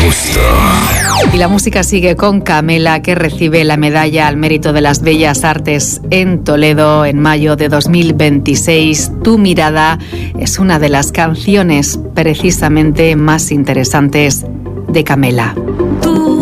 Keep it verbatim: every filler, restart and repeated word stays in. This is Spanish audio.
gusto. Y la música sigue con Camela, que recibe la medalla al mérito de las bellas artes en Toledo en mayo de dos mil veintiséis. Tu mirada es una de las canciones precisamente más interesantes de Camela.